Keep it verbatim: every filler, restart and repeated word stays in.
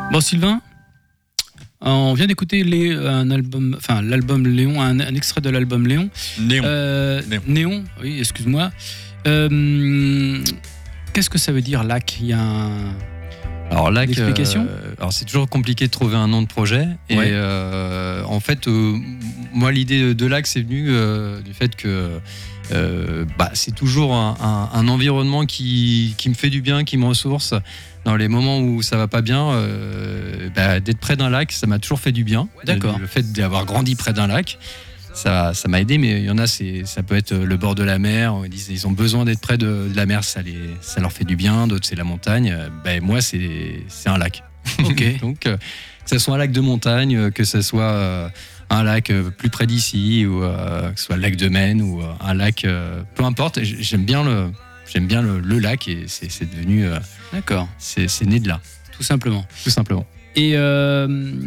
Bon, Sylvain, on vient d'écouter les, un album, enfin l'album Léon, un, un extrait de l'album Léon. Néon. Euh, Néon. Néon, oui, excuse-moi. Euh, qu'est-ce que ça veut dire lac? Il y a un... Alors lac, L'explication euh, alors c'est toujours compliqué de trouver un nom de projet. Et Ouais. euh, en fait, euh, moi l'idée de lac c'est venu euh, du fait que euh, bah, c'est toujours un, un, un environnement qui, qui me fait du bien, qui me ressource. Dans les moments où ça va pas bien, euh, bah, d'être près d'un lac, ça m'a toujours fait du bien. D'accord. Le, le fait d'avoir grandi près d'un lac, ça, ça m'a aidé. Mais il y en a, c'est, ça peut être le bord de la mer. Ils disent, ils ont besoin d'être près de, de la mer, ça, les, ça leur fait du bien. D'autres, c'est la montagne. Ben, moi, c'est, c'est un lac. Ok. Donc, euh, que ce soit un lac de montagne, que ce soit euh, un lac euh, plus près d'ici, ou euh, que ce soit le lac de Maine, ou euh, un lac, euh, peu importe. J'aime bien le, j'aime bien le, le lac et c'est, c'est devenu, euh, D'accord, c'est, c'est né de là, tout simplement. tout simplement. Et euh,